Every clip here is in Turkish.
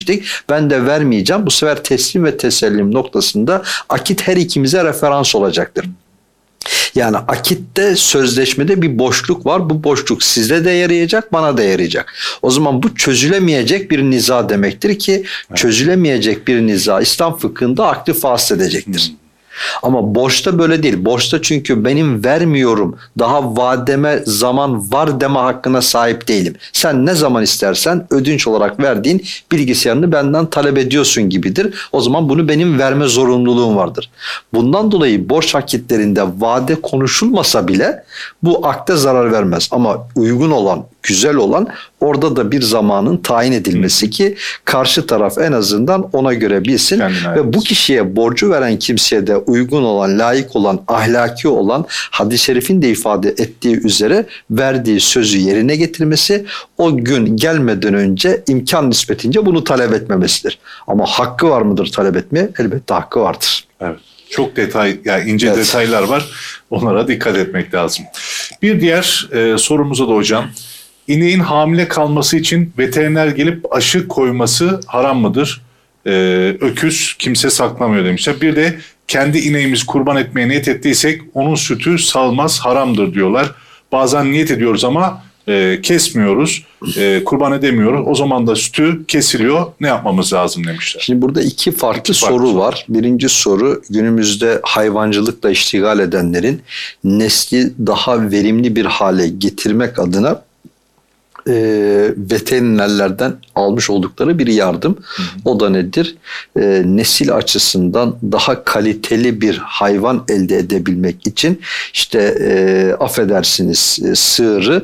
Ben de vermeyeceğim. Bu sefer teslim ve tesellim noktasında akit her ikimize referans olacaktır. Yani akitte, sözleşmede bir boşluk var. Bu boşluk size de yarayacak, bana da yarayacak. O zaman bu çözülemeyecek bir niza demektir ki çözülemeyecek bir niza İslam fıkhında akdi fasıl edecektir. Ama borçta böyle değil. Borçta çünkü benim vermiyorum, daha vademe zaman var deme hakkına sahip değilim. Sen ne zaman istersen ödünç olarak verdiğin bilgisayarını benden talep ediyorsun gibidir. O zaman bunu benim verme zorunluluğum vardır. Bundan dolayı borç akitlerinde vade konuşulmasa bile bu akde zarar vermez. Ama uygun olan, güzel olan orada da bir zamanın tayin edilmesi ki karşı taraf en azından ona göre bilsin ve bu kişiye borcu veren kimseye de uygun olan, layık olan, ahlaki olan hadis-i şerifin de ifade ettiği üzere verdiği sözü yerine getirmesi, o gün gelmeden önce imkan nispetince bunu talep etmemesidir. Ama hakkı var mıdır talep etmeye? Elbette hakkı vardır. Evet. Çok detay, yani ince detaylar var. Onlara dikkat etmek lazım. Bir diğer sorumuza da hocam. İneğin hamile kalması için veteriner gelip aşı koyması haram mıdır? Öküz kimse saklamıyor demişler. Bir de kendi ineğimizi kurban etmeye niyet ettiysek onun sütü sağılmaz, haramdır diyorlar. Bazen niyet ediyoruz ama kesmiyoruz, kurban edemiyoruz. O zaman da sütü kesiliyor. Ne yapmamız lazım demişler. Şimdi burada iki farklı soru var. Birinci soru, günümüzde hayvancılıkla iştigal edenlerin nesli daha verimli bir hale getirmek adına veterinerlerden almış oldukları bir yardım. O da nedir? Nesil açısından daha kaliteli bir hayvan elde edebilmek için işte affedersiniz sığırı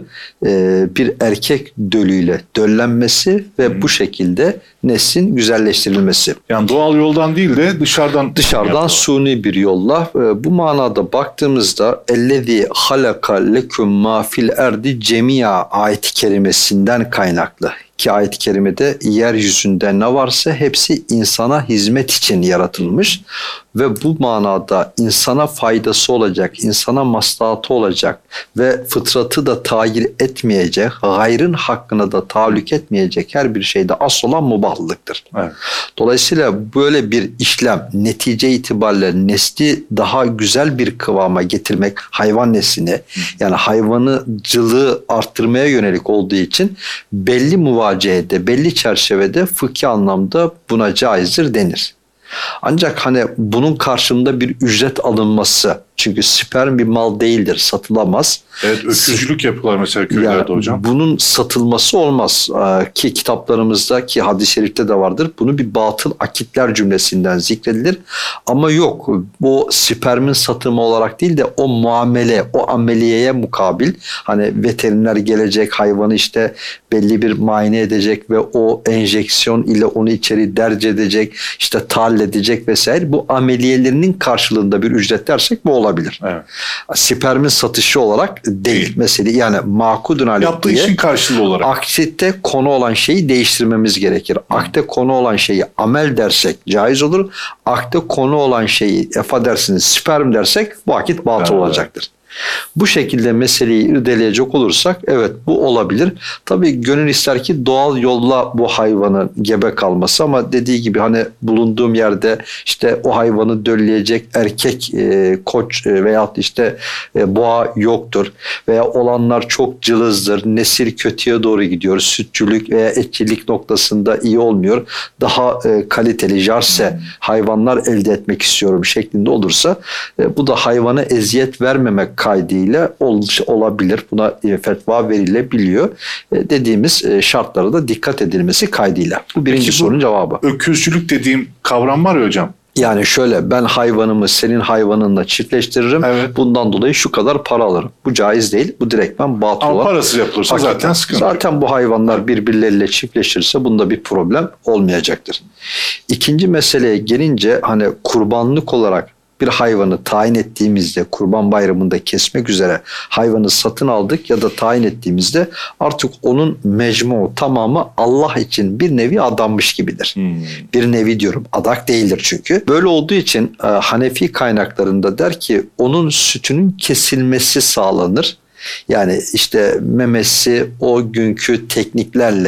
bir erkek dölüyle döllenmesi ve bu şekilde neslin güzelleştirilmesi. Yani doğal yoldan değil de dışarıdan suni bir yolla. Bu manada baktığımızda ellezî halaka leküm mâ fil erdi cemî'a ayet-i kerimesinden kaynaklı. Ki ayet-i kerimede yeryüzünde ne varsa hepsi insana hizmet için yaratılmış ve bu manada insana faydası olacak, insana maslahatı olacak ve fıtratı da tağyir etmeyecek, gayrın hakkına da tahallük etmeyecek her bir şeyde asıl olan mubahlılıktır. Evet. Dolayısıyla böyle bir işlem netice itibariyle nesli daha güzel bir kıvama getirmek, hayvan neslini yani hayvancılığı arttırmaya yönelik olduğu için belli muvacihede, belli çerçevede fıkhi anlamda buna caizdir denir. Ancak hani bunun karşılığında bir ücret alınması, çünkü sperm bir mal değildir, satılamaz. Evet, öküzcülük yapıyorlar mesela köylerde yani, hocam. Bunun satılması olmaz ki kitaplarımızda, ki hadis-i şerifte de vardır. Bunu bir batıl akitler cümlesinden zikredilir. Ama yok, bu spermin satımı olarak değil de o muamele, o ameliyeye mukabil hani veteriner gelecek, hayvanı işte belli bir muayene edecek ve o enjeksiyon ile onu içeri derc edecek, işte tahlil edecek vesaire. Bu ameliyelerinin karşılığında bir ücret dersek bu olabilir. Evet. Spermin satışı olarak değil. Mesela yani makudun aleyh yaptığı işin karşılığı olarak. Akdette konu olan şeyi değiştirmemiz gerekir. Akde konu olan şeyi amel dersek caiz olur. Akde konu olan şeyi affedersiniz sperm dersek bu akit batıl olacaktır. Bu şekilde meseleyi irdeleyecek olursak evet bu olabilir. Tabii gönül ister ki doğal yolla bu hayvanın gebe kalması ama dediği gibi hani bulunduğum yerde işte o hayvanı dölleyecek erkek koç veyahut işte boğa yoktur veya olanlar çok cılızdır. Nesil kötüye doğru gidiyor. Sütçülük veya etçilik noktasında iyi olmuyor. Daha kaliteli jarse hayvanlar elde etmek istiyorum şeklinde olursa bu da hayvana eziyet vermemek kaydıyla olabilir. Buna fetva verilebiliyor. Dediğimiz şartlara da dikkat edilmesi kaydıyla. Bu birinci sorunun cevabı. Öküzcülük dediğim kavram var ya hocam. Yani şöyle, ben hayvanımı senin hayvanınla çiftleştiririm. Evet. Bundan dolayı şu kadar para alırım. Bu caiz değil. Bu direktmen batıl olan. Ama parasız yapılırsa zaten sıkıntı. Zaten bu hayvanlar birbirleriyle çiftleşirse bunda bir problem olmayacaktır. İkinci meseleye gelince hani kurbanlık olarak bir hayvanı tayin ettiğimizde kurban bayramında kesmek üzere hayvanı satın aldık ya da tayin ettiğimizde artık onun mecmu tamamı Allah için bir nevi adanmış gibidir. Bir nevi diyorum, adak değildir çünkü. Böyle olduğu için Hanefi kaynaklarında der ki onun sütünün kesilmesi sağlanır. Yani işte memesi o günkü tekniklerle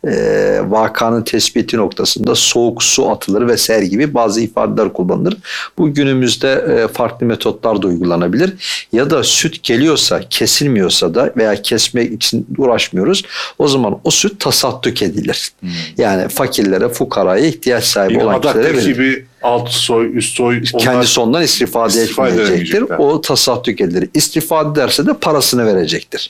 vakanın tespiti noktasında soğuk su atılır vesaire gibi bazı ifadeler kullanılır. Bu günümüzde farklı metotlar da uygulanabilir. Ya da süt geliyorsa, kesilmiyorsa da veya kesmek için uğraşmıyoruz. O zaman o süt tasadduk edilir. Yani fakirlere, fukaraya, ihtiyaç sahibi olan kişilere verilir. Gibi alt soy, üst soy kendisi ondan istifade etmeyecektir. O tasadduk edilir. İstifade ederse de parasını verecektir.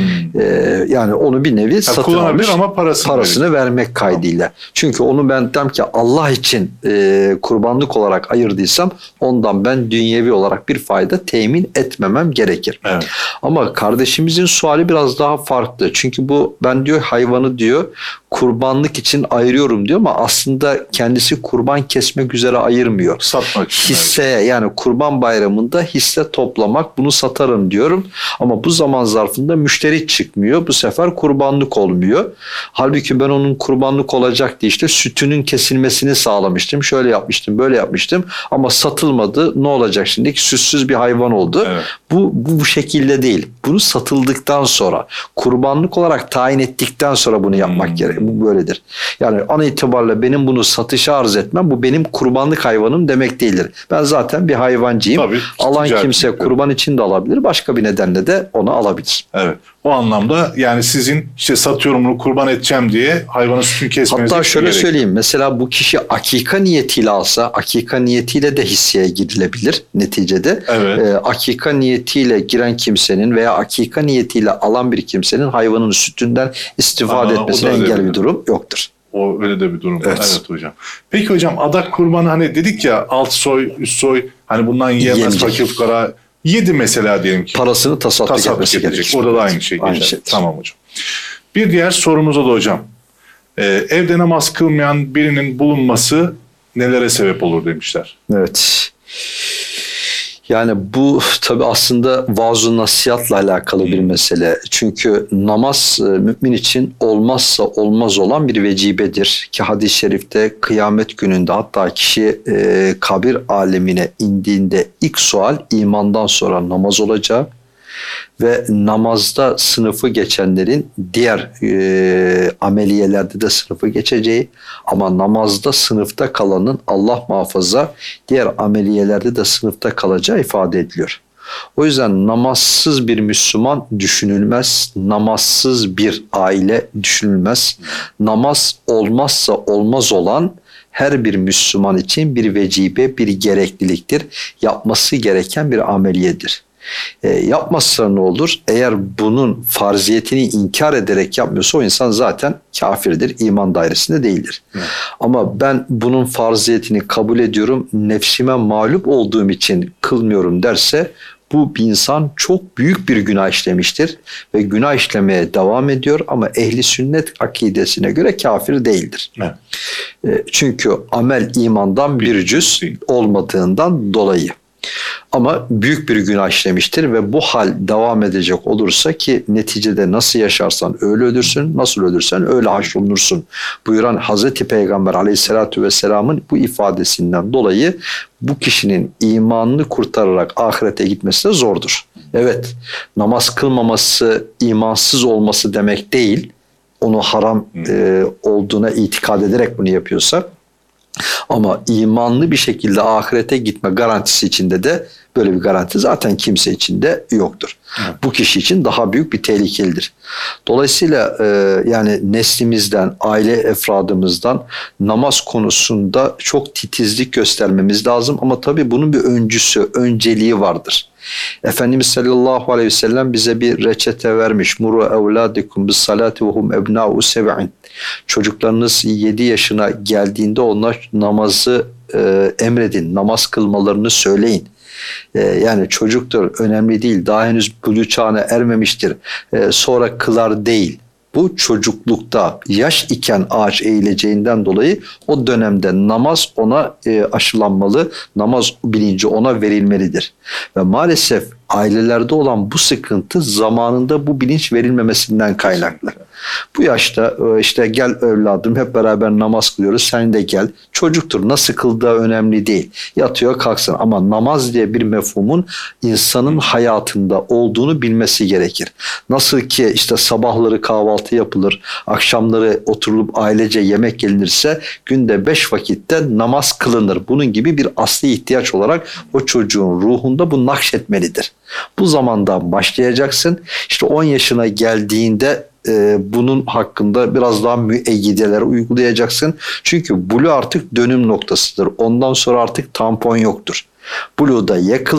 Yani onu bir nevi satın almış, ama parasını vermek kaydıyla. Çünkü onu ben dem ki Allah için kurbanlık olarak ayırdıysam ondan ben dünyevi olarak bir fayda temin etmemem gerekir. Evet. Ama kardeşimizin suali biraz daha farklı. Çünkü bu ben diyor hayvanı diyor kurbanlık için ayırıyorum diyor ama aslında kendisi kurban kesmek üzere ayırmıyor. Satmak için. Hisseye yani kurban bayramında hisse toplamak, bunu satarım diyorum. Ama bu zaman zarfında müşteri çıkmıyor. Bu sefer kurbanlık olmuyor. Halbuki ben onun kurbanlık olacak diye işte sütünün kesilmesini sağlamıştım. Şöyle yapmıştım, böyle yapmıştım. Ama satılmadı. Ne olacak şimdi? Sütsüz bir hayvan oldu. Evet. Bu şekilde değil. Bunu satıldıktan sonra, kurbanlık olarak tayin ettikten sonra bunu yapmak gerek. Bu böyledir. Yani an itibariyle benim bunu satışa arz etmem, bu benim kurbanlık hayvanım demek değildir. Ben zaten bir hayvancıyım. Tabii, alan kimse kurban için de alabilir, başka bir nedenle de onu alabilir. Evet. O anlamda yani sizin işte satıyorum bunu kurban edeceğim diye hayvanın sütünü kesmeniz hatta şöyle söyleyeyim. Mesela bu kişi akika niyetiyle alsa, akika niyetiyle de hisseye girilebilir neticede. Evet. Akika niyetiyle giren kimsenin veya akika niyetiyle alan bir kimsenin hayvanın sütünden istifade etmesine engel bir durum yoktur. O öyle de bir durum var. Evet. Evet hocam. Peki hocam adak kurbanı hani dedik ya alt soy, üst soy hani bundan yiyemez fakir fukara. Yedi mesela diyelim ki. Parasını tasadduk etmesi edecek. Orada da aynı şey geçer. Tamam hocam. Bir diğer sorumuza da hocam. Evde namaz kılmayan birinin bulunması nelere sebep olur demişler. Evet. Yani bu tabi aslında vaaz-ı nasihatla alakalı bir mesele. Çünkü namaz mümin için olmazsa olmaz olan bir vecibedir. Ki hadis-i şerifte kıyamet gününde hatta kişi kabir alemine indiğinde ilk sual imandan sonra namaz olacağı ve namazda sınıfı geçenlerin diğer ameliyelerde de sınıfı geçeceği ama namazda sınıfta kalanın Allah muhafaza diğer ameliyelerde de sınıfta kalacağı ifade ediliyor. O yüzden namazsız bir Müslüman düşünülmez, namazsız bir aile düşünülmez. Namaz olmazsa olmaz olan her bir Müslüman için bir vecibe, bir gerekliliktir. Yapması gereken bir ameliyedir. Yapmazsa ne olur? Eğer bunun farziyetini inkar ederek yapmıyorsa o insan zaten kafirdir, iman dairesinde değildir. Evet. Ama ben bunun farziyetini kabul ediyorum, nefsime mağlup olduğum için kılmıyorum derse bu bir insan çok büyük bir günah işlemiştir ve günah işlemeye devam ediyor ama ehli sünnet akidesine göre kafir değildir. Evet. Çünkü amel imandan bir cüz olmadığından dolayı. Ama büyük bir günah işlemiştir ve bu hal devam edecek olursa ki neticede nasıl yaşarsan öyle ölürsün, nasıl ölürsen öyle haşrolunursun buyuran Hazreti Peygamber Aleyhisselatü Vesselam'ın bu ifadesinden dolayı bu kişinin imanını kurtararak ahirete gitmesi de zordur. Evet, namaz kılmaması imansız olması demek değil, onu haram olduğuna itikad ederek bunu yapıyorsa. Ama imanlı bir şekilde ahirete gitme garantisi içinde de böyle bir garanti zaten kimse için de yoktur. Evet. Bu kişi için daha büyük bir tehlikelidir. Dolayısıyla yani neslimizden, aile efradımızdan namaz konusunda çok titizlik göstermemiz lazım. Ama tabii bunun bir önceliği vardır. Efendimiz sallallahu aleyhi ve sellem bize bir reçete vermiş. Muru evladikum bis salati ve hum ebna'u seb'in. Çocuklarınız 7 yaşına geldiğinde onlar namazı emredin, namaz kılmalarını söyleyin. Yani çocuktur, önemli değil, daha henüz buluğ çağına ermemiştir, sonra kılar değil. Bu çocuklukta yaş iken ağaç eğileceğinden dolayı o dönemde namaz ona aşılanmalı, namaz bilinci ona verilmelidir. Ve maalesef ailelerde olan bu sıkıntı zamanında bu bilinç verilmemesinden kaynaklı. Bu yaşta işte gel evladım hep beraber namaz kılıyoruz, sen de gel. Çocuktur, nasıl kıldığı önemli değil. Yatıyor kalksın, ama namaz diye bir mefhumun insanın hayatında olduğunu bilmesi gerekir. Nasıl ki işte sabahları kahvaltı yapılır, akşamları oturulup ailece yemek gelinirse günde 5 vakitte namaz kılınır. Bunun gibi bir asli ihtiyaç olarak o çocuğun ruhunda bu nakşetmelidir. Bu zamandan başlayacaksın. İşte 10 yaşına geldiğinde bunun hakkında biraz daha müeyyideler uygulayacaksın. Çünkü bulu artık dönüm noktasıdır. Ondan sonra artık tampon yoktur. Bulu da ya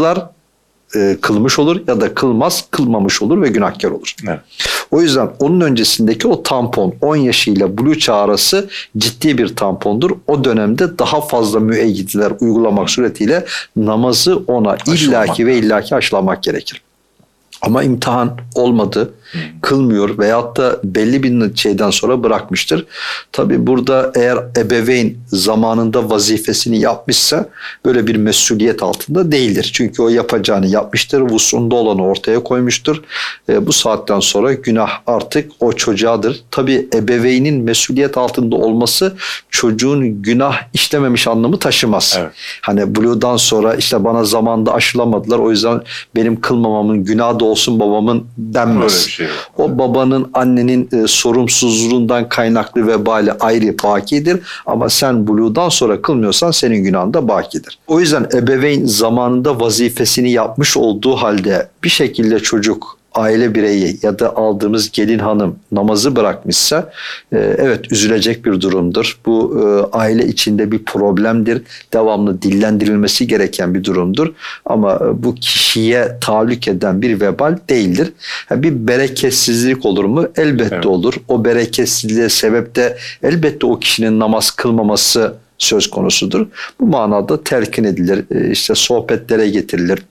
kılmış olur ya da kılmamış olur ve günahkar olur. Evet. O yüzden onun öncesindeki o tampon 10 yaşıyla bulu çağı arası ciddi bir tampondur. O dönemde daha fazla müeyyideler uygulamak suretiyle namazı ona illaki ve illaki aşılamak gerekir. Ama imtihan olmadı, kılmıyor veyahut da belli bir şeyden sonra bırakmıştır. Tabi burada eğer ebeveyn zamanında vazifesini yapmışsa böyle bir mesuliyet altında değildir. Çünkü o yapacağını yapmıştır, vusunda olanı ortaya koymuştur. Bu saatten sonra günah artık o çocuğadır. Tabi ebeveynin mesuliyet altında olması çocuğun günah işlememiş anlamı taşımaz. Evet. Hani buluğdan sonra işte bana zamanda aşılamadılar, o yüzden benim kılmamamın günahı da olsun babamın denmez. O babanın, annenin sorumsuzluğundan kaynaklı vebali ayrı bakidir, ama sen buluğdan sonra kılmıyorsan senin günahın da bakidir. O yüzden ebeveyn zamanında vazifesini yapmış olduğu halde bir şekilde çocuk, aile bireyi ya da aldığımız gelin hanım namazı bırakmışsa evet üzülecek bir durumdur. Bu aile içinde bir problemdir. Devamlı dillendirilmesi gereken bir durumdur. Ama bu kişiye tahallük eden bir vebal değildir. Bir bereketsizlik olur mu? Elbette evet. Olur. O bereketsizliğe sebep de elbette o kişinin namaz kılmaması söz konusudur. Bu manada telkin edilir. İşte sohbetlere getirilir.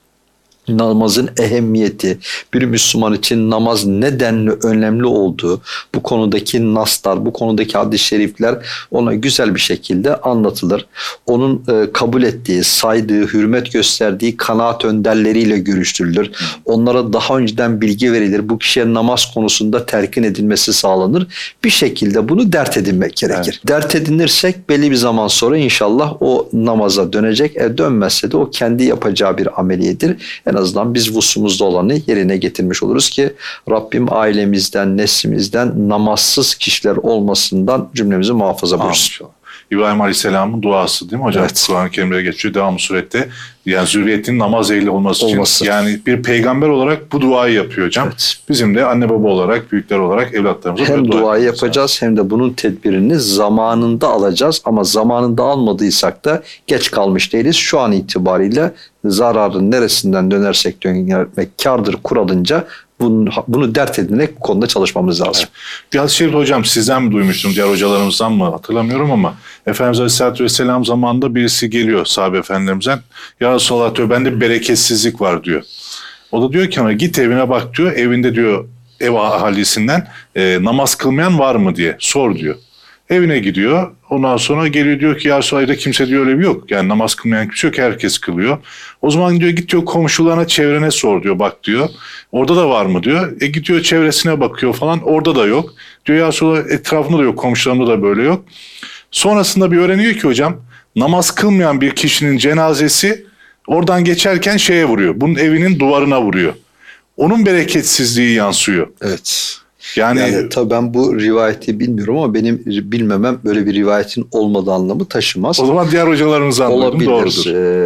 Namazın ehemmiyeti, bir Müslüman için namaz nedenli önemli olduğu, bu konudaki naslar, bu konudaki hadis-i şerifler ona güzel bir şekilde anlatılır. Onun kabul ettiği, saydığı, hürmet gösterdiği kanaat önderleriyle görüştürülür. Onlara daha önceden bilgi verilir. Bu kişiye namaz konusunda telkin edilmesi sağlanır. Bir şekilde bunu dert edinmek gerekir. Evet. Dert edinirsek belli bir zaman sonra inşallah o namaza dönecek. Dönmezse de o kendi yapacağı bir ameliyedir. En azından biz vusumuzda olanı yerine getirmiş oluruz ki Rabbim ailemizden, neslimizden namazsız kişiler olmasından cümlemizi muhafaza buyursun. İbrahim Aleyhisselam'ın duası değil mi hocam? Evet. Kur'an-ı Kerim'de geçiyor devamlı surette. Yani zürriyetin namaz ehli olması için. Yani bir peygamber olarak bu duayı yapıyor hocam. Evet. Bizim de anne baba olarak, büyükler olarak evlatlarımıza hem duayı yapacağız hem de bunun tedbirini zamanında alacağız. Ama zamanında almadıysak da geç kalmış değiliz. Şu an itibariyle zararın neresinden dönersek dönmek kârdır kuralınca bunu dert edinerek bu konuda çalışmamız lazım. Evet. Bir hadis-i şerif hocam sizden mi duymuştum, diğer hocalarımızdan mı hatırlamıyorum ama Efendimiz Aleyhisselatü Vesselam zamanında birisi geliyor sahabe efendilerimizden. Ya Resulallah diyor, bende bir bereketsizlik var diyor. O da diyor ki ona git evine bak diyor, evinde diyor ev ahalisinden namaz kılmayan var mı diye sor diyor. Evine gidiyor. Ondan sonra geliyor diyor ki ya Resulallah kimse diyor öyle bir yok. Yani namaz kılmayan kimse yok. Herkes kılıyor. O zaman diyor git diyor komşularına, çevrene sor diyor. Bak diyor. Orada da var mı diyor. Gidiyor çevresine bakıyor falan. Orada da yok. Diyor ya Resulallah etrafında da yok. Komşularında da böyle yok. Sonrasında bir öğreniyor ki hocam namaz kılmayan bir kişinin cenazesi oradan geçerken şeye vuruyor. Bunun evinin duvarına vuruyor. Onun bereketsizliği yansıyor. Evet. Yani tabii ben bu rivayeti bilmiyorum ama benim bilmemem böyle bir rivayetin olmadığı anlamı taşımaz. O zaman diğer hocalarımız anladım, doğrudur.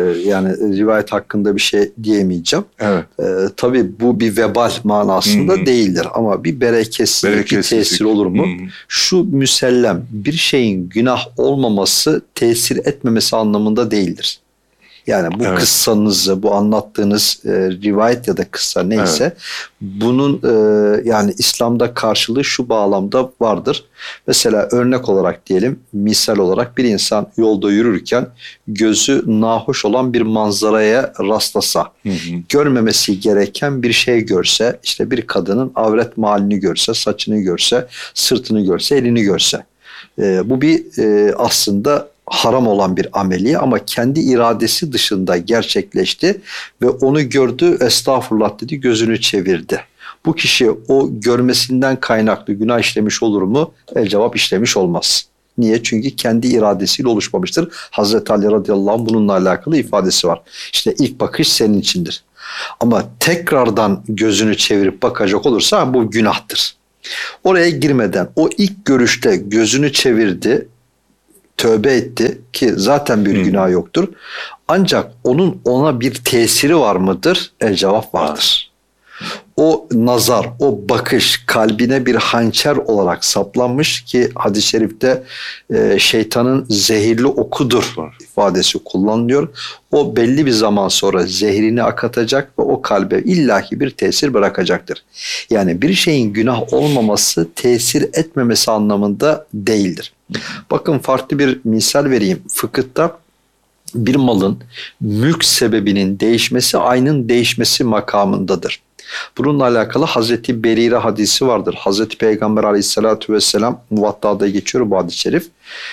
Yani rivayet hakkında bir şey diyemeyeceğim. Evet. Tabii bu bir vebal manasında değildir ama bir bereketsizlik, bir tesir olur mu? Şu müsellem, bir şeyin günah olmaması tesir etmemesi anlamında değildir. Yani bu kıssanızı, bu anlattığınız rivayet ya da kıssa neyse bunun yani İslam'da karşılığı şu bağlamda vardır. Mesela örnek olarak diyelim, misal olarak bir insan yolda yürürken gözü nahoş olan bir manzaraya rastlasa, görmemesi gereken bir şey görse, işte bir kadının avret mahallini görse, saçını görse, sırtını görse, elini görse. Bu bir aslında haram olan bir ameli ama kendi iradesi dışında gerçekleşti ve onu gördü, estağfurullah dedi, gözünü çevirdi. Bu kişi o görmesinden kaynaklı günah işlemiş olur mu? Cevap işlemiş olmaz. Niye? Çünkü kendi iradesiyle oluşmamıştır. Hazreti Ali radıyallahu anh bununla alakalı ifadesi var. İşte ilk bakış senin içindir. Ama tekrardan gözünü çevirip bakacak olursa bu günahtır. Oraya girmeden o ilk görüşte gözünü çevirdi, tövbe etti ki zaten bir günah yoktur. Ancak onun ona bir tesiri var mıdır? Cevap vardır. O nazar, o bakış kalbine bir hançer olarak saplanmış ki hadis-i şerifte şeytanın zehirli okudur ifadesi kullanılıyor. O belli bir zaman sonra zehrini akatacak ve o kalbe illaki bir tesir bırakacaktır. Yani bir şeyin günah olmaması tesir etmemesi anlamında değildir. Bakın farklı bir misal vereyim. Fıkıhta bir malın mülk sebebinin değişmesi aynın değişmesi makamındadır. Bununla alakalı Hazreti Berire hadisi vardır. Hazreti Peygamber aleyhissalatü vesselam Muvatta'da geçiyor bu hadis-i şerif.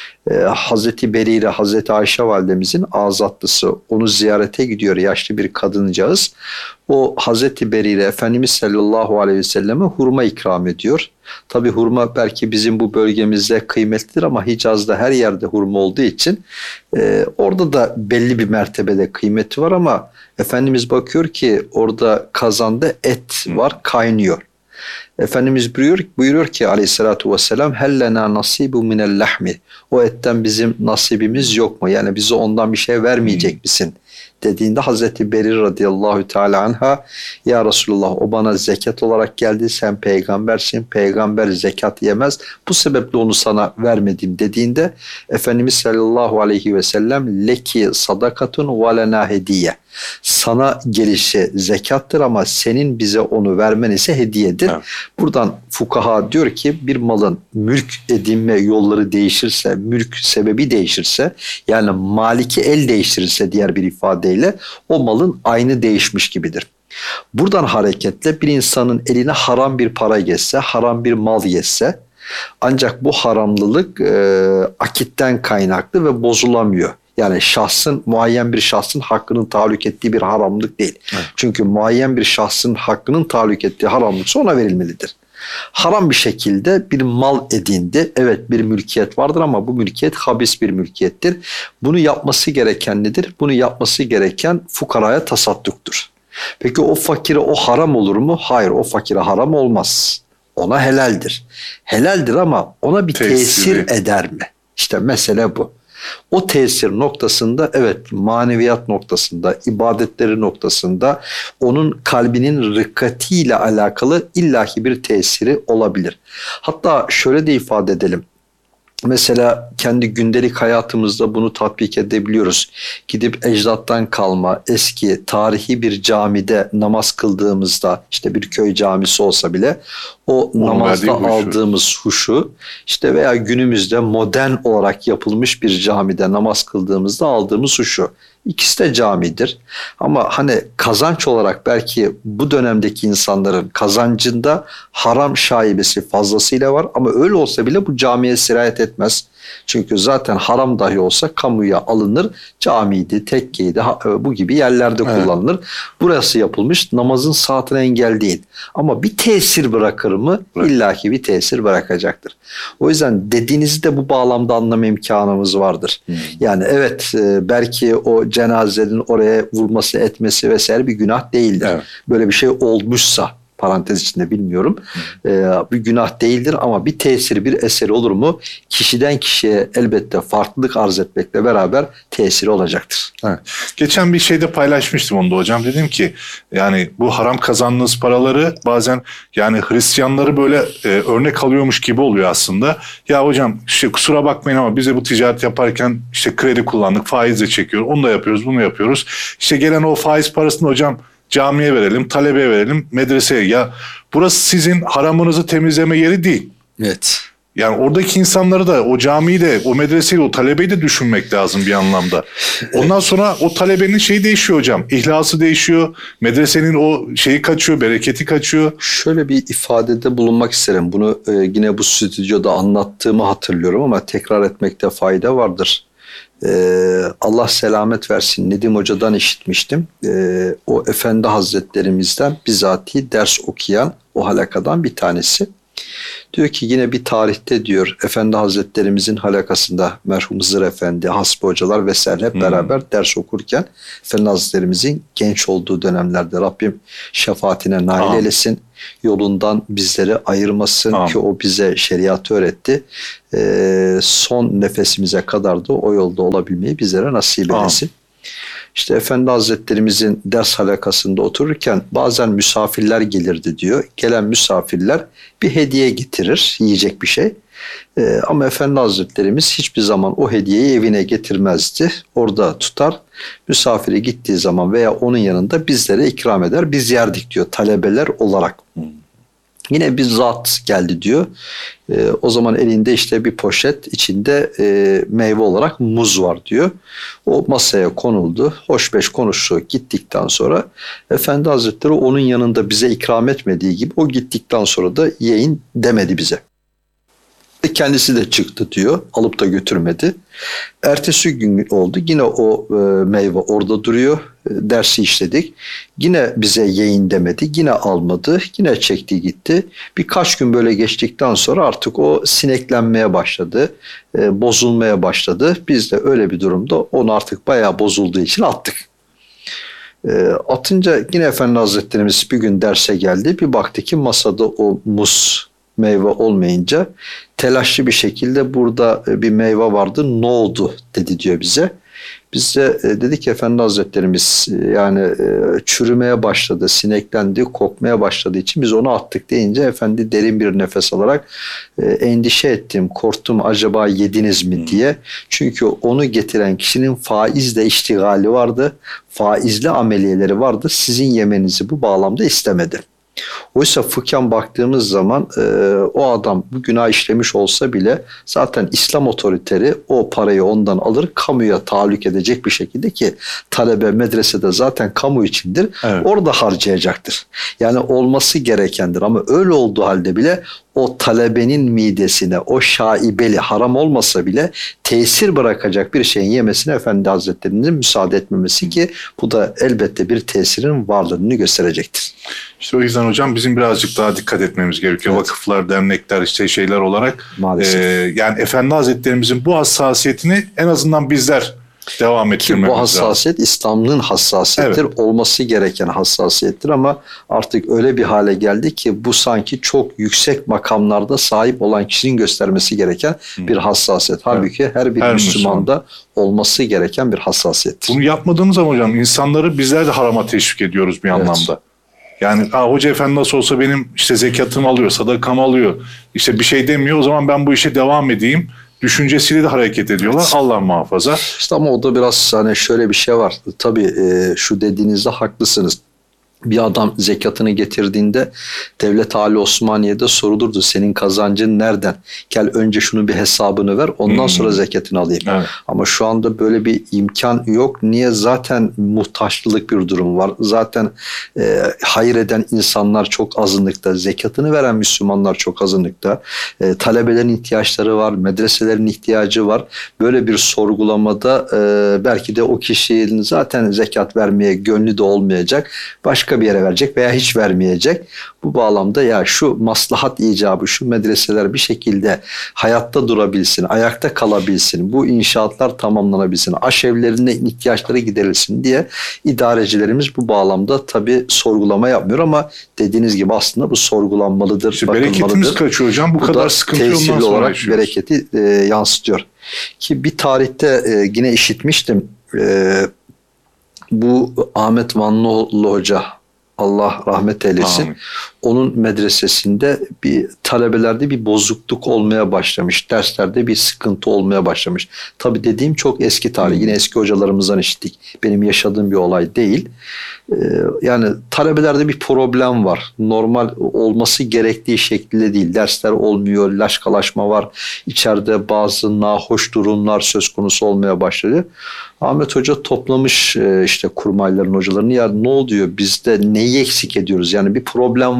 Hazreti Berire, Hazreti Ayşe validemizin azatlısı, onu ziyarete gidiyor yaşlı bir kadıncağız. O Hazreti Berire Efendimiz sallallahu aleyhi ve selleme hurma ikram ediyor. Tabi hurma belki bizim bu bölgemizde kıymetlidir ama Hicaz'da her yerde hurma olduğu için orada da belli bir mertebede kıymeti var ama Efendimiz bakıyor ki orada kazanda et var, kaynıyor. Efendimiz buyuruyor ki aleyhissalatu vesselam hellena nasibu minel lahmi, o etten bizim nasibimiz yok mu? Yani bize ondan bir şey vermeyecek misin? Dediğinde Hazreti Berir radıyallahu teala anha, ya Resulullah o bana zekat olarak geldi, sen peygambersin, peygamber zekat yemez, bu sebeple onu sana vermedim dediğinde Efendimiz sallallahu aleyhi ve sellem leki sadakatun ve lena hediye, sana gelişi zekattır ama senin bize onu vermen ise hediyedir. Evet. Buradan fukaha diyor ki bir malın mülk edinme yolları değişirse, mülk sebebi değişirse, yani maliki el değiştirirse diğer bir ifadeyle o malın aynı değişmiş gibidir. Buradan hareketle bir insanın eline haram bir para geçse, haram bir mal geçse ancak bu haramlılık akitten kaynaklı ve bozulamıyor. Yani muayyen bir şahsın hakkının tahallük ettiği bir haramlık değil. Evet. Çünkü muayyen bir şahsın hakkının tahallük ettiği haramlıksa ona verilmelidir. Haram bir şekilde bir mal edindi. Evet, bir mülkiyet vardır ama bu mülkiyet habis bir mülkiyettir. Bunu yapması gereken nedir? Bunu yapması gereken fukaraya tasadduktur. Peki o fakire o haram olur mu? Hayır, o fakire haram olmaz. Ona helaldir. Helaldir ama ona bir tesir eder mi? İşte mesele bu. O tesir noktasında, evet, maneviyat noktasında, ibadetleri noktasında onun kalbinin rıkkatiyle alakalı illaki bir tesiri olabilir. Hatta şöyle de ifade edelim. Mesela kendi gündelik hayatımızda bunu tatbik edebiliyoruz. Gidip ecdattan kalma eski tarihi bir camide namaz kıldığımızda, işte bir köy camisi olsa bile o namazda aldığımız huşu, işte veya günümüzde modern olarak yapılmış bir camide namaz kıldığımızda aldığımız huşu. İkisi de camidir. Ama hani kazanç olarak belki bu dönemdeki insanların kazancında haram şaibesi fazlasıyla var ama öyle olsa bile bu camiye sirayet etmez. Çünkü zaten haram dahi olsa kamuya alınır. Camiydi, tekkeydi, bu gibi yerlerde kullanılır. Burası yapılmış, namazın saatine engel değil. Ama bir tesir bırakır mı? İllaki bir tesir bırakacaktır. O yüzden dediğinizi de bu bağlamda anlama imkanımız vardır. Yani evet, belki o cenazenin oraya vurması, etmesi vesaire bir günah değildir. Evet. Böyle bir şey olmuşsa, parantez içinde bilmiyorum, bir günah değildir ama bir tesiri, bir eseri olur mu? Kişiden kişiye elbette farklılık arz etmekle beraber tesiri olacaktır. Evet. Geçen bir şeyde paylaşmıştım onu da hocam. Dedim ki yani bu haram kazandığınız paraları bazen yani Hristiyanları böyle örnek alıyormuş gibi oluyor aslında. Ya hocam işte kusura bakmayın ama bize bu ticaret yaparken işte kredi kullandık, faizle çekiyor. Onu da yapıyoruz, bunu yapıyoruz. İşte gelen o faiz parasını hocam camiye verelim, talebeye verelim, medreseye. Ya burası sizin haramınızı temizleme yeri değil. Evet. Yani oradaki insanları da, o camiyi de, o medreseyi de, o talebeyi de düşünmek lazım bir anlamda. Ondan sonra o talebenin şeyi değişiyor hocam. İhlası değişiyor. Medresenin o şeyi kaçıyor, bereketi kaçıyor. Şöyle bir ifadede bulunmak isterim. Bunu yine bu stüdyoda anlattığımı hatırlıyorum ama tekrar etmekte fayda vardır. Allah selamet versin, Nedim Hoca'dan işitmiştim. O Efendi Hazretlerimizden bizatihi ders okuyan o halakadan bir tanesi. Diyor ki yine bir tarihte diyor Efendi Hazretlerimizin halakasında merhum Hızır Efendi, Hasbi Hocalar vesaire hep beraber ders okurken Efendi Hazretlerimizin genç olduğu dönemlerde Rabbim şefaatine nail eylesin. Yolundan bizleri ayırmasın ki o bize şeriatı öğretti. Son nefesimize kadar da o yolda olabilmeyi bizlere nasip eylesin. İşte Efendi Hazretlerimizin ders halakasında otururken bazen misafirler gelirdi diyor. Gelen misafirler bir hediye getirir, yiyecek bir şey. Ama Efendi Hazretlerimiz hiçbir zaman o hediyeyi evine getirmezdi. Orada tutar, misafiri gittiği zaman veya onun yanında bizlere ikram eder. Biz yerdik diyor talebeler olarak. Yine bir zat geldi diyor. O zaman elinde işte bir poşet, içinde meyve olarak muz var diyor. O masaya konuldu. Hoş beş konuştu gittikten sonra Efendi Hazretleri onun yanında bize ikram etmediği gibi o gittikten sonra da yiyin demedi bize. Kendisi de çıktı diyor. Alıp da götürmedi. Ertesi gün oldu. Yine o meyve orada duruyor. Dersi işledik. Yine bize yiyin demedi. Yine almadı. Yine çekti gitti. Birkaç gün böyle geçtikten sonra artık o sineklenmeye başladı. Bozulmaya başladı. Biz de öyle bir durumda onu artık bayağı bozulduğu için attık. Atınca yine Efendi Hazretlerimiz bir gün derse geldi. Bir baktı ki masada o muz meyve olmayınca telaşlı bir şekilde burada bir meyve vardı, ne oldu dedi diyor bize. Biz de dedik ki Efendi Hazretlerimiz yani çürümeye başladı, sineklendi, kokmaya başladığı için biz onu attık deyince Efendi derin bir nefes alarak endişe ettim, korktum acaba yediniz mi diye. Çünkü onu getiren kişinin faizle iştigali vardı, faizli ameliyeleri vardı. Sizin yemenizi bu bağlamda istemedi. Oysa fıkhen baktığımız zaman o adam bu günah işlemiş olsa bile zaten İslam otoriteri o parayı ondan alır, kamuya tahallük edecek bir şekilde ki talebe medresede zaten kamu içindir. Evet. Orada harcayacaktır. Yani olması gerekendir ama öyle olduğu halde bile o talebenin midesine o şaibeli haram olmasa bile tesir bırakacak bir şeyin yemesine Efendi Hazretleri'nin müsaade etmemesi ki bu da elbette bir tesirin varlığını gösterecektir. İşte o yüzden hocam bizim birazcık daha dikkat etmemiz gerekiyor. Evet. Vakıflar, dernekler işte şeyler olarak. Maalesef. Yani Efendi Hazretlerimizin bu hassasiyetini en azından bizler devam ettirmemiz lazım. Bu hassasiyet İslam'ın hassasiyettir. Evet. Olması gereken hassasiyettir ama artık öyle bir hale geldi ki bu sanki çok yüksek makamlarda sahip olan kişinin göstermesi gereken bir hassasiyet. Halbuki evet. Her Müslümanda olması gereken bir hassasiyettir. Bunu yapmadığımız zaman hocam insanları bizler de harama teşvik ediyoruz bir anlamda. Yani hoca efendi nasıl olsa benim işte zekatımı alıyor, sadakamı alıyor. İşte bir şey demiyor o zaman ben bu işe devam edeyim. Düşüncesiyle de hareket ediyorlar. Evet. Allah muhafaza. İşte ama o da biraz hani şöyle bir şey var. Tabii şu dediğinizde haklısınız. Bir adam zekatını getirdiğinde Devlet Ali Osmaniye'de sorulurdu. Senin kazancın nereden? Gel önce şunu bir hesabını ver. Ondan sonra zekatını alayım. Evet. Ama şu anda böyle bir imkan yok. Niye? Zaten muhtaçlılık bir durum var. Zaten hayır eden insanlar çok azınlıkta. Zekatını veren Müslümanlar çok azınlıkta. Talebelerin ihtiyaçları var. Medreselerin ihtiyacı var. Böyle bir sorgulamada belki de o kişinin zaten zekat vermeye gönlü de olmayacak. Başka bir yere verecek veya hiç vermeyecek. Bu bağlamda ya şu maslahat icabı, şu medreseler bir şekilde hayatta durabilsin, ayakta kalabilsin, bu inşaatlar tamamlanabilsin, aşevlerine ihtiyaçları giderilsin diye idarecilerimiz bu bağlamda tabii sorgulama yapmıyor ama dediğiniz gibi aslında bu sorgulanmalıdır, işte bakılmalıdır. Bereketimiz kaçıyor hocam. Bu kadar sıkıntı tesirli olarak bereketi yansıtıyor. Ki bir tarihte yine işitmiştim. Bu Ahmet Vanlıoğlu Hoca, Allah rahmet eylesin. Amin. Onun medresesinde bir talebelerde bir bozukluk olmaya başlamış. Derslerde bir sıkıntı olmaya başlamış. Tabii dediğim çok eski tarih. Yine eski hocalarımızdan işittik. Benim yaşadığım bir olay değil. Yani talebelerde bir problem var. Normal olması gerektiği şekilde değil. Dersler olmuyor, laşkalaşma var. İçeride bazı nahoş durumlar söz konusu olmaya başladı. Ahmet Hoca toplamış işte kurmayların hocalarını. Ya ne oluyor? Bizde neyi eksik ediyoruz? Yani bir problem var.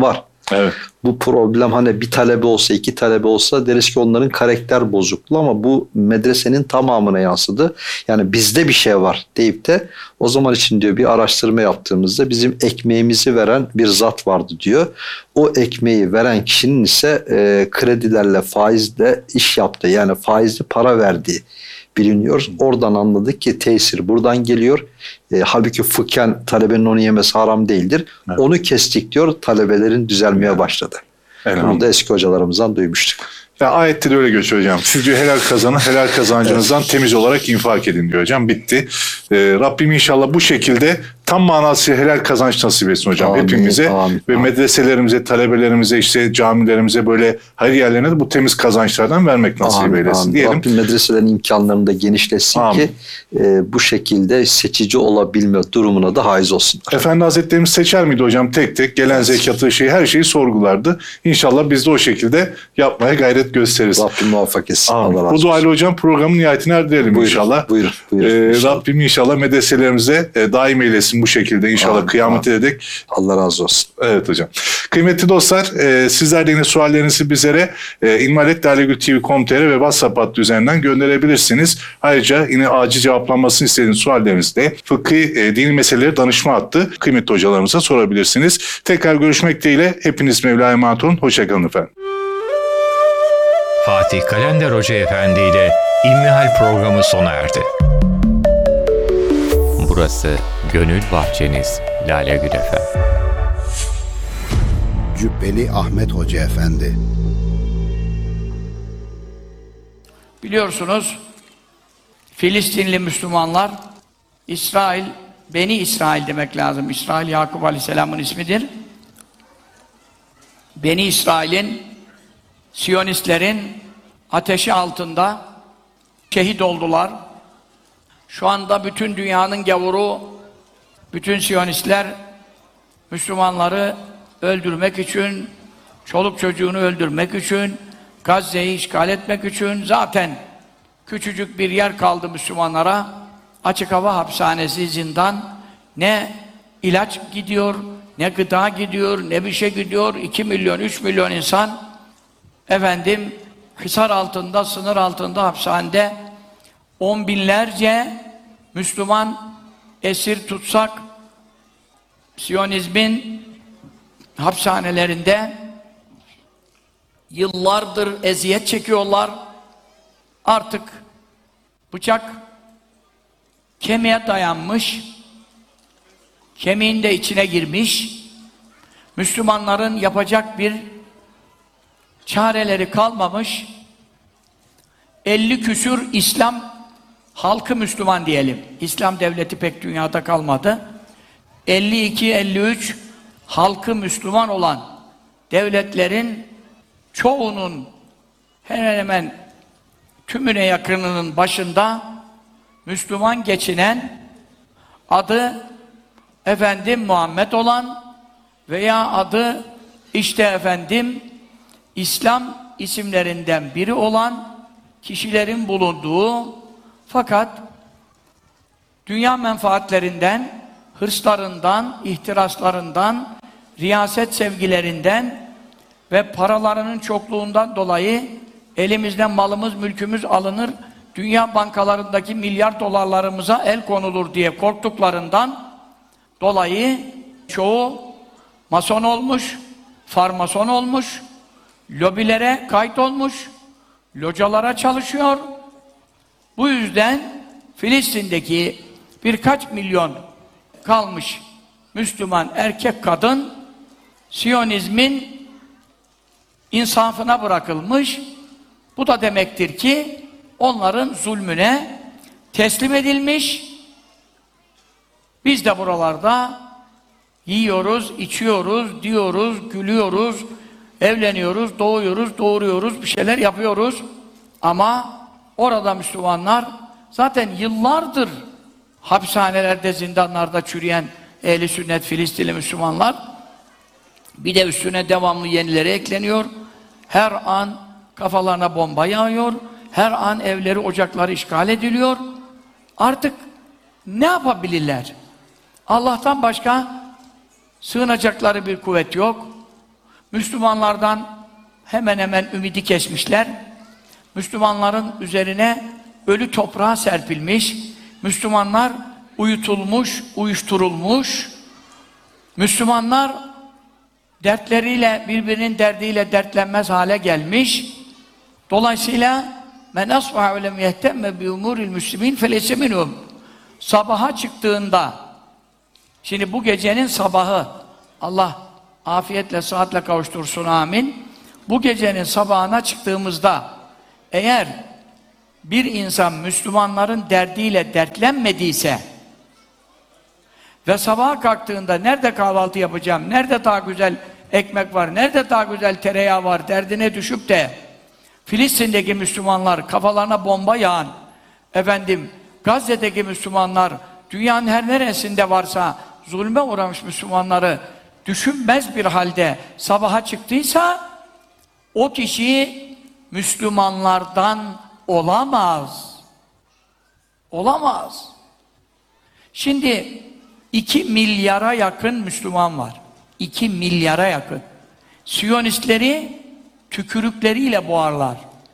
Evet. Bu problem hani bir talebe olsa, iki talebe olsa deriz ki onların karakter bozukluğu, ama bu medresenin tamamına yansıdı. Yani bizde bir şey var deyip de o zaman için diyor bir araştırma yaptığımızda bizim ekmeğimizi veren bir zat vardı diyor. O ekmeği veren kişinin ise kredilerle, faizle iş yaptığı, yani faizli para verdiği biliniyor. Oradan anladık ki tesir buradan geliyor. Halbuki fıkhen talebenin onu yemesi haram değildir. Evet. Onu kestik diyor, talebelerin düzelmeye başladı. Bunu da eski hocalarımızdan duymuştuk. Ya ayette de öyle geçiyor hocam. Siz diyor helal kazanın, helal kazancınızdan temiz olarak infak edin diyor hocam. Bitti. Rabbim inşallah bu şekilde tam manasıyla helal kazanç nasip etsin hocam hepimize. Ve medreselerimize, talebelerimize, işte camilerimize, böyle hayır yerlerine de bu temiz kazançlardan vermek nasip eylesin diyelim. Rabbim medreselerin imkanlarını da genişletsin ki bu şekilde seçici olabilme durumuna da haiz olsun. Efendi Hazretlerimiz seçer miydi hocam tek tek? Gelen zekatı, her şeyi sorgulardı. İnşallah biz de o şekilde yapmaya gayret gösteririz. Rabbim muvaffak etsin. Allah razı olsun. Bu duayla hocam programın nihayetine erdirelim inşallah. Buyurun. Rabbim inşallah medreselerimize daim eylesin bu şekilde inşallah kıyamete dek. Allah razı olsun. Evet hocam. Kıymetli dostlar, sizler de yine suallerinizi bizlere ilmihaletdalegültv.com.tr ve WhatsApp hattı üzerinden gönderebilirsiniz. Ayrıca yine acil cevaplanmasını istediğiniz suallerinizi de fıkhi dini meseleleri danışma hattı kıymetli hocalarımıza sorabilirsiniz. Tekrar görüşmek dileğiyle hepiniz Mevla'ya emanet olun. Hoşçakalın efendim. Fatih Kalender Hoca Efendi ile İlmihal programı sona erdi. Burası Gönül Bahçeniz, Lale Gül FM. Cübbeli Ahmet Hoca Efendi. Biliyorsunuz Filistinli Müslümanlar, Beni İsrail demek lazım. İsrail Yakup Aleyhisselam'ın ismidir. Beni İsrail'in, Siyonistlerin ateşi altında şehit oldular. Şu anda bütün dünyanın gavuru, bütün Siyonistler Müslümanları öldürmek için, çoluk çocuğunu öldürmek için, Gazze'yi işgal etmek için, zaten küçücük bir yer kaldı Müslümanlara. Açık hava hapishanesi, zindan. Ne ilaç gidiyor, ne gıda gidiyor, ne bir şey gidiyor. 2 milyon, 3 milyon insan hisar altında, sınır altında, hapishanede. 10 binlerce Müslüman esir tutsak, Siyonizmin hapishanelerinde yıllardır eziyet çekiyorlar. Artık bıçak kemiğe dayanmış, kemiğin de içine girmiş. Müslümanların yapacak bir çareleri kalmamış. 50 küsur İslam halkı Müslüman diyelim. İslam devleti pek dünyada kalmadı. 52-53 halkı Müslüman olan devletlerin çoğunun hemen hemen tümüne yakınının başında Müslüman geçinen, adı Muhammed olan veya adı İslam isimlerinden biri olan kişilerin bulunduğu, fakat dünya menfaatlerinden, hırslarından, ihtiraslarından, riyaset sevgilerinden ve paralarının çokluğundan dolayı elimizden malımız, mülkümüz alınır, dünya bankalarındaki milyar dolarlarımıza el konulur diye korktuklarından dolayı çoğu mason olmuş, farmason olmuş, lobilere kayıt olmuş, localara çalışıyor. Bu yüzden Filistin'deki birkaç milyon kalmış Müslüman erkek kadın Siyonizmin insafına bırakılmış. Bu da demektir ki onların zulmüne teslim edilmiş. Biz de buralarda yiyoruz, içiyoruz, diyoruz, gülüyoruz, evleniyoruz, doğuyoruz, doğuruyoruz, bir şeyler yapıyoruz. Ama orada Müslümanlar zaten yıllardır hapishanelerde, zindanlarda çürüyen ehli sünnet Filistinli Müslümanlar, bir de üstüne devamlı yenileri ekleniyor. Her an kafalarına bomba yağıyor. Her an evleri, ocakları işgal ediliyor. Artık ne yapabilirler? Allah'tan başka sığınacakları bir kuvvet yok. Müslümanlardan hemen hemen ümidi kesmişler. Müslümanların üzerine ölü toprağa serpilmiş. Müslümanlar uyutulmuş, uyuşturulmuş. Müslümanlar dertleriyle, birbirinin derdiyle dertlenmez hale gelmiş. Dolayısıyla men asbaha ve lem yehtemme bi umuril müslimin feleyse minhum. Sabaha çıktığında, şimdi bu gecenin sabahı, Allah afiyetle, sıhhatle kavuştursun, amin. Bu gecenin sabahına çıktığımızda, eğer bir insan Müslümanların derdiyle dertlenmediyse ve sabaha kalktığında nerede kahvaltı yapacağım, nerede daha güzel ekmek var, nerede daha güzel tereyağı var derdine düşüp de Filistin'deki Müslümanlar kafalarına bomba yağan, Gazze'deki Müslümanlar, dünyanın her neresinde varsa zulme uğramış Müslümanları düşünmez bir halde sabaha çıktıysa o kişi Müslümanlardan olamaz. Olamaz. Şimdi 2 milyara yakın Müslüman var. 2 milyara yakın. Siyonistleri tükürükleriyle boğarlar.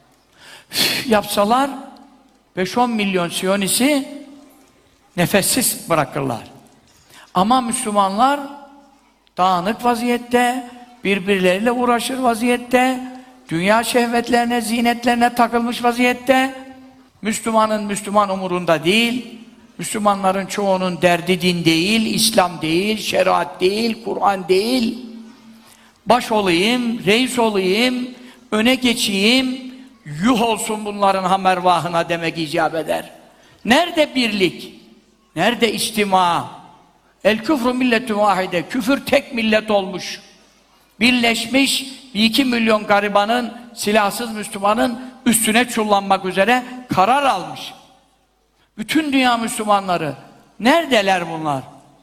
Yapsalar 5-10 milyon Siyonist'i nefessiz bırakırlar. Ama Müslümanlar dağınık vaziyette, birbirleriyle uğraşır vaziyette, dünya şehvetlerine, zinetlerine takılmış vaziyette, Müslüman umurunda değil, Müslümanların çoğunun derdi din değil, İslam değil, şeriat değil, Kur'an değil. Baş olayım, reis olayım, öne geçeyim, yuh olsun bunların hamervahına demek icap eder. Nerede birlik? Nerede içtima? El küfrü milletü vahide. Küfür tek millet olmuş. Birleşmiş 2 milyon garibanın, silahsız Müslümanın üstüne çullanmak üzere karar almış. Bütün dünya Müslümanları. Neredeler bunlar?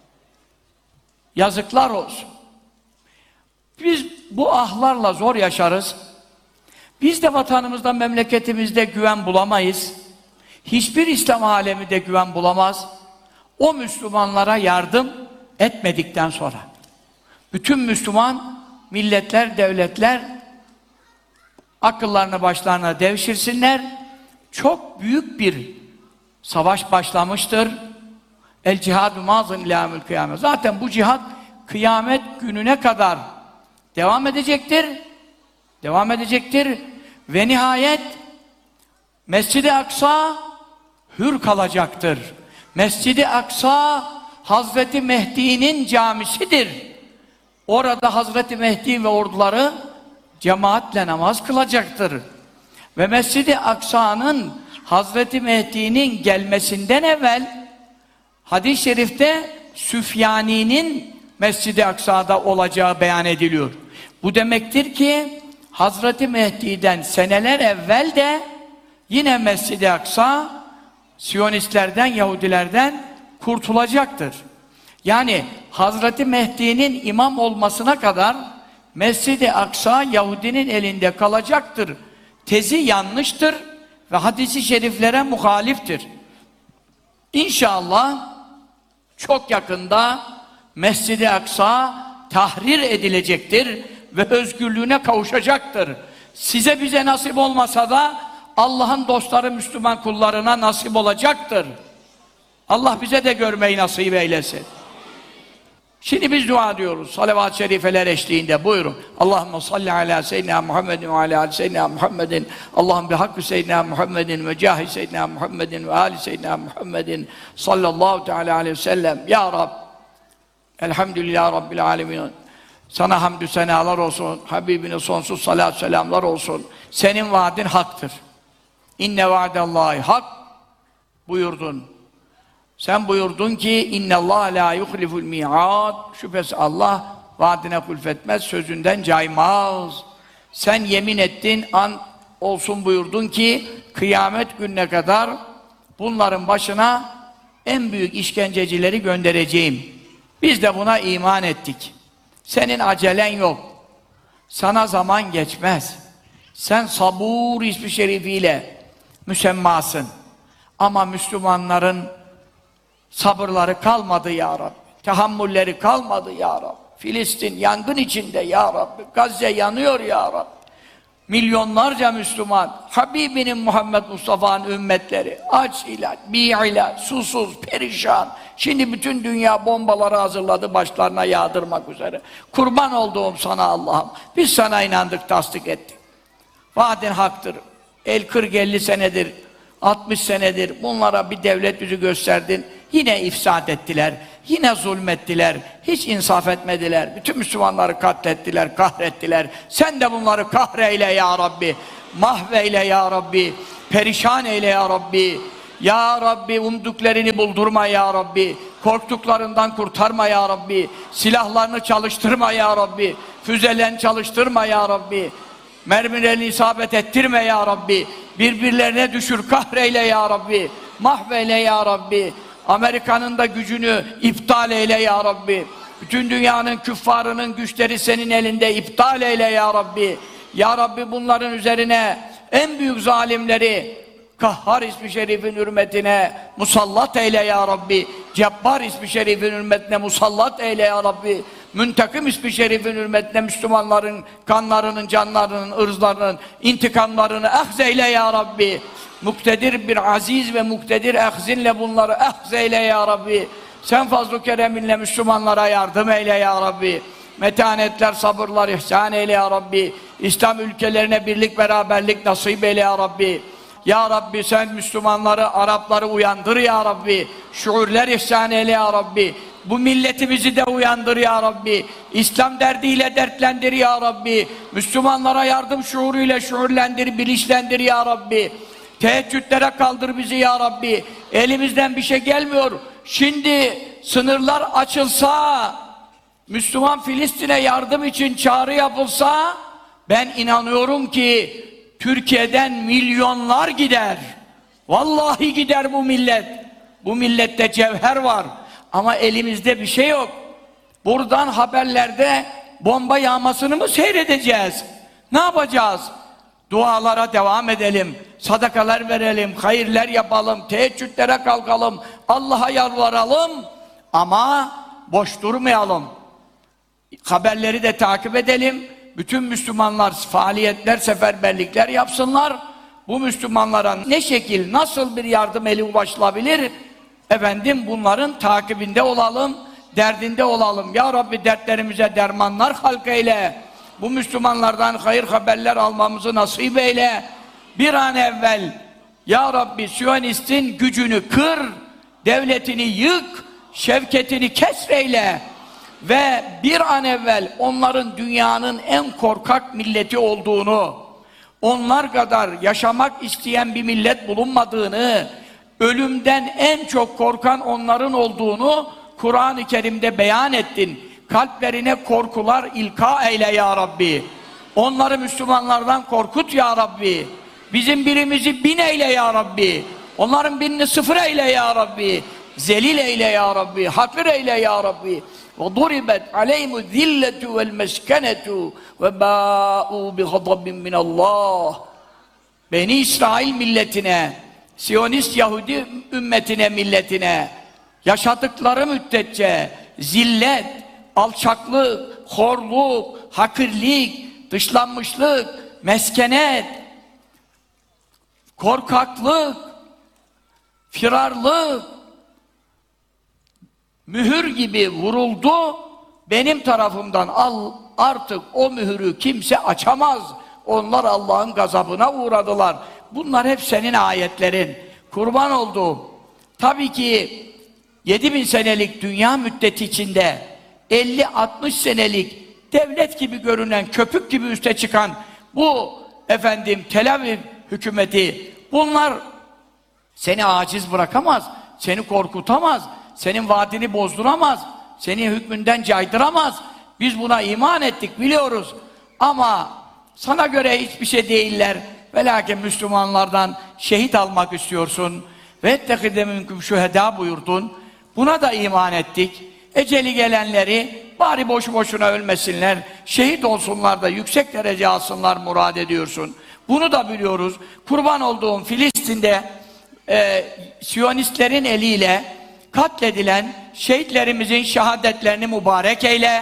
Yazıklar olsun. Biz bu ahlarla zor yaşarız. Biz de vatanımızda, memleketimizde güven bulamayız. Hiçbir İslam alemi de güven bulamaz. O Müslümanlara yardım etmedikten sonra. Bütün Müslüman milletler, devletler akıllarını başlarına devşirsinler. Çok büyük bir savaş başlamıştır. El cihadu mazın ila yevmil kıyamet. Zaten bu cihad kıyamet gününe kadar devam edecektir. Devam edecektir. Ve nihayet Mescid-i Aksa hür kalacaktır. Mescid-i Aksa Hazreti Mehdi'nin camisidir. Orada Hazreti Mehdi ve orduları cemaatle namaz kılacaktır. Ve Mescid-i Aksa'nın Hazreti Mehdi'nin gelmesinden evvel hadis-i şerifte Süfyani'nin Mescid-i Aksa'da olacağı beyan ediliyor. Bu demektir ki Hazreti Mehdi'den seneler evvel de yine Mescid-i Aksa Siyonistlerden, Yahudilerden kurtulacaktır. Yani Hazreti Mehdi'nin imam olmasına kadar Mescid-i Aksa Yahudinin elinde kalacaktır. Tezi yanlıştır ve hadis-i şeriflere muhaliftir. İnşallah çok yakında Mescid-i Aksa tahrir edilecektir ve özgürlüğüne kavuşacaktır. Size bize nasip olmasa da Allah'ın dostları Müslüman kullarına nasip olacaktır. Allah bize de görmeyi nasip eylesin. Şimdi biz dua ediyoruz. Salavat-ı şerifeler eşliğinde buyurun. Allahümme salli ala seyyidina Muhammedin ve ala ali seyyidina Muhammedin. Allahümme bihakkı seyyidina Muhammedin ve cahil seyyidina Muhammedin ve ali seyyidina Muhammedin sallallahu teala aleyhi ve sellem. Ya Rab, elhamdülillah Rabbil alemin. Sana hamdü senalar olsun. Habibine sonsuz salat selamlar olsun. Senin vaadin haktır. İnne va'dallahi hak buyurdun. Sen buyurdun ki innallâhe lâ yuhliful mi'ad. Şüphesiz Allah vaadine kulfetmez, sözünden caymaz. Sen yemin ettin, an olsun buyurdun ki kıyamet gününe kadar bunların başına en büyük işkencecileri göndereceğim. Biz de buna iman ettik. Senin acelen yok. Sana zaman geçmez. Sen sabur ismi şerifiyle müsemmasın. Ama Müslümanların sabırları kalmadı ya Rabbi. Tahammülleri kalmadı ya Rabbi. Filistin yangın içinde ya Rabbi. Gazze yanıyor ya Rabbi. Milyonlarca Müslüman, Habibinin Muhammed Mustafa'nın ümmetleri, aç ilaç, bi'ila, susuz, perişan. Şimdi bütün dünya bombaları hazırladı başlarına yağdırmak üzere. Kurban olduğum sana Allah'ım. Biz sana inandık, tasdik ettik. Vaadin haktır. 40-50 senedir, 60 senedir bunlara bir devlet yüzü gösterdin. Yine ifsad ettiler. Yine zulmettiler, hiç insaf etmediler. Bütün Müslümanları katlettiler, kahrettiler. Sen de bunları kahreyle ya Rabbi. Mahveyle ya Rabbi. Perişan eyle ya Rabbi. Ya Rabbi umduklerini buldurma ya Rabbi. Korktuklarından kurtarma ya Rabbi. Silahlarını çalıştırma ya Rabbi. Füzelerini çalıştırma ya Rabbi. Mermilerini isabet ettirme ya Rabbi. Birbirlerine düşür, kahreyle ya Rabbi. Mahveyle ya Rabbi. Amerika'nın da gücünü iptal eyle ya Rabbi. Bütün dünyanın küffarının güçleri senin elinde, iptal eyle ya Rabbi. Ya Rabbi bunların üzerine en büyük zalimleri Kahhar ismi şerifin hürmetine musallat eyle ya Rabbi. Cebbar ismi şerifin hürmetine musallat eyle ya Rabbi. Müntekim ismi şerifin hürmetine Müslümanların kanlarının, canlarının, ırzlarının intikamlarını ehzeyle ya Rabbi. Muktedir bir aziz ve muktedir ehzinle bunları ehzeyle ya Rabbi. Sen fazl-ı kereminle Müslümanlara yardım eyle ya Rabbi. Metanetler, sabırlar ihsan eyle ya Rabbi. İslam ülkelerine birlik, beraberlik nasip eyle ya Rabbi. Ya Rabbi sen Müslümanları, Arapları uyandır ya Rabbi. Şuurler ihsan eyle ya Rabbi. Bu milletimizi de uyandır ya Rabbi. İslam derdiyle dertlendir ya Rabbi. Müslümanlara yardım şuuruyla şuurlendir, bilinçlendir ya Rabbi. Teheccüdlere kaldır bizi ya Rabbi. Elimizden bir şey gelmiyor. Şimdi sınırlar açılsa, Müslüman Filistin'e yardım için çağrı yapılsa, ben inanıyorum ki Türkiye'den milyonlar gider. Vallahi gider bu millet. Bu millette cevher var. Ama elimizde bir şey yok. Buradan haberlerde bomba yağmasını mı seyredeceğiz? Ne yapacağız? Dualara devam edelim. Sadakalar verelim, hayırlar yapalım, teheccüdlere kalkalım, Allah'a yalvaralım ama boş durmayalım. Haberleri de takip edelim. Bütün Müslümanlar faaliyetler, seferberlikler yapsınlar. Bu Müslümanlara ne şekil, nasıl bir yardım eli ulaşılabilir? Efendim bunların takibinde olalım, derdinde olalım. Ya Rabbi dertlerimize dermanlar halk eyle. Bu Müslümanlardan hayır haberler almamızı nasip eyle. Bir an evvel ya Rabbi Siyonistin gücünü kır, devletini yık, şevketini kesreyle ve bir an evvel onların dünyanın en korkak milleti olduğunu, onlar kadar yaşamak isteyen bir millet bulunmadığını, ölümden en çok korkan onların olduğunu Kur'an-ı Kerim'de beyan ettin. Kalplerine korkular ilka eyle ya Rabbi. Onları Müslümanlardan korkut ya Rabbi. Bizim birimizi 1000 eyle ya Rabbi. Onların 1000'ini 0 eyle ya Rabbi. Zelil eyle ya Rabbi. Hakir eyle ya Rabbi. وَضُرِبَتْ عَلَيْهِمُ الذِّلَّةُ وَالْمَسْكَنَةُ وَبَاءُوا بِغَضَبٍ مِّنَ اللّٰهِ. Beni İsrail milletine, Siyonist Yahudi ümmetine, milletine yaşadıkları müddetçe zillet, alçaklık, horluk, hakirlik, dışlanmışlık, meskenet, korkaklık, firarlık, mühür gibi vuruldu. Benim tarafımdan artık o mühürü kimse açamaz. Onlar Allah'ın gazabına uğradılar. Bunlar hep senin ayetlerin. Kurban olduğum. Tabii ki 7000 senelik dünya müddeti içinde 50-60 senelik devlet gibi görünen, köpük gibi üste çıkan bu Tel Aviv hükümeti, bunlar seni aciz bırakamaz, seni korkutamaz, senin vaadini bozduramaz, seni hükmünden caydıramaz. Biz buna iman ettik, biliyoruz. Ama sana göre hiçbir şey değiller. Velakin Müslümanlardan şehit almak istiyorsun. Ve ettehide minkum şühedâ buyurdun. Buna da iman ettik. Eceli gelenleri bari boşu boşuna ölmesinler, şehit olsunlar da yüksek derece alsınlar murad ediyorsun. Bunu da biliyoruz. Kurban olduğum Filistin'de Siyonistlerin eliyle katledilen şehitlerimizin şehadetlerini mübarek eyle.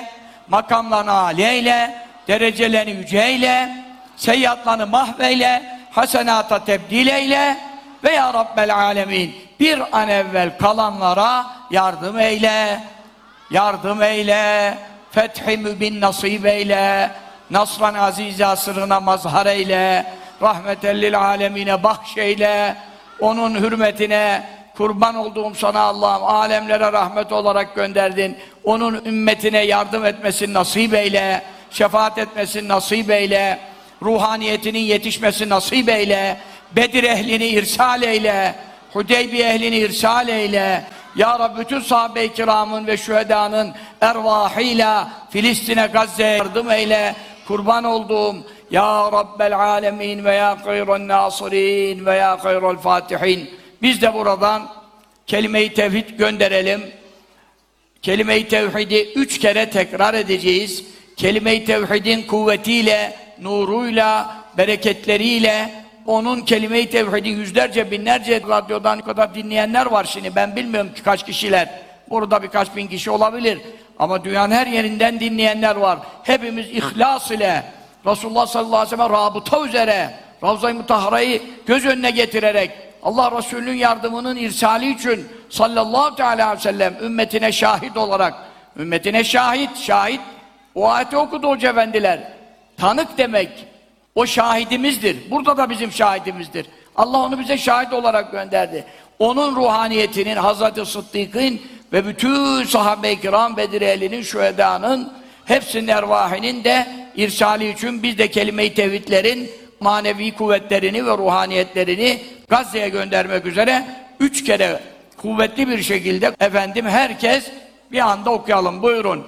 makamlarını âli eyle, derecelerini yüce eyle, seyyiatlarını mahveyle, hasenata tebdil eyle ve ya Rabbel alemin bir an evvel kalanlara yardım eyle, yardım eyle, fethi mübin nasip eyle, nasran aziz asrına mazhar eyle, rahmetellil alemine bahşeyle, onun hürmetine kurban olduğum sana Allah'ım alemlere rahmet olarak gönderdin. Onun ümmetine yardım etmesini nasip eyle, şefaat etmesini nasip eyle, ruhaniyetinin yetişmesini nasip eyle, Bedir ehlini irsal eyle, Hudeybiye ehlini irsal eyle. Ya Rabbi bütün sahabe-i kiramın ve şühedanın ervahıyla Filistin'e, Gazze'ye yardım eyle. Kurban olduğum Ya Rabbel alemin ve ya hayran nasirin ve ya hayral fatihin. Biz de buradan kelime-i tevhid gönderelim. Kelime-i tevhidi 3 kere tekrar edeceğiz. Kelime-i tevhidin kuvvetiyle, nuruyla, bereketleriyle, onun kelime-i tevhidi yüzlerce, binlerce radyodan ne kadar dinleyenler var şimdi. Ben bilmiyorum ki kaç kişiler. Burada birkaç bin kişi olabilir. Ama dünyanın her yerinden dinleyenler var. Hepimiz ihlas ile, Resulullah sallallahu aleyhi ve sellem rabıta üzere, Ravza-i Mutahhara'yı göz önüne getirerek, Allah Resulü'nün yardımının irsali için sallallahu aleyhi ve sellem ümmetine şahit olarak, ümmetine şahit, o ayeti okudu hoca efendiler. Tanık demek, o şahidimizdir. Burada da bizim şahidimizdir. Allah onu bize şahit olarak gönderdi. Onun ruhaniyetinin, Hazreti Sıddık'ın ve bütün sahabe-i kiram, Bedir ehlinin, şühedanın, hepsinin ervahinin de irsali için biz de kelime-i tevhidlerin manevi kuvvetlerini ve ruhaniyetlerini Gazze'ye göndermek üzere 3 kere kuvvetli bir şekilde efendim herkes bir anda okuyalım. Buyurun.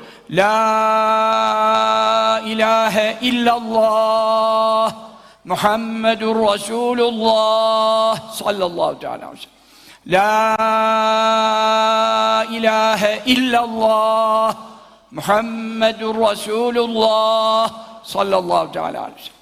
La ilahe illallah Muhammedur Resulullah sallallahu aleyhi ve sellem. La ilahe illallah Muhammedur Resulullah sallallahu aleyhi ve sellem.